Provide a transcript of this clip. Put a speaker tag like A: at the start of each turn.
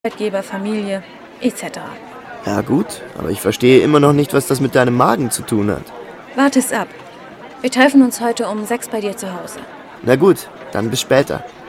A: Arbeitgeber, Familie, etc.
B: Ja gut, aber ich verstehe immer noch nicht, was das mit deinem Magen zu tun hat.
A: Warte es ab. Wir treffen uns heute um 6 bei dir zu Hause.
B: Na gut, dann bis später.